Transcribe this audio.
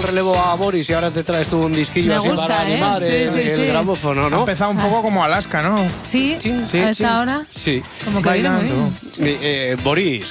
el relevo a Boris y ahora te traes tú un disquillo Me así gusta, para animar el gramófono, Ha ¿no? empezado un poco como Alaska, ¿no? Sí, Sí, a esta hora. Sí. Como que viene muy Bailando. bien. Boris,